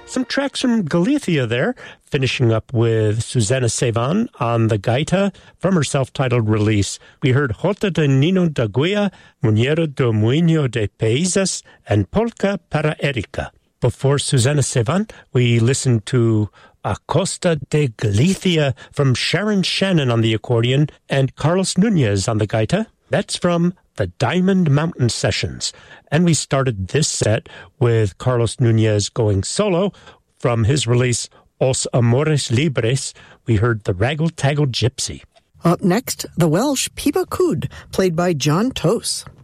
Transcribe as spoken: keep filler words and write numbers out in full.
Some tracks from Galicia there, finishing up with Susana Sevan on the gaita from her self-titled release. We heard Jota de Nino da Guia, Muñero do Muño de Paisas, and Polka para Erika. Before Susana Sevan, we listened to A Costa de Galicia from Sharon Shannon on the accordion and Carlos Nunez on the gaita. That's from the Diamond Mountain Sessions. And we started this set with Carlos Nunez going solo from his release Os Amores Libres. We heard The Raggle Taggle Gypsy. Up next, the Welsh Piba Cwd, played by John Tose.